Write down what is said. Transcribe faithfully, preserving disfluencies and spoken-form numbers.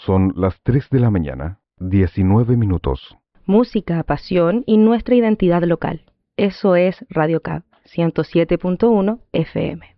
Son las tres de la mañana, diecinueve minutos. Música, pasión y nuestra identidad local. Eso es Radio Cab, ciento siete punto uno F M.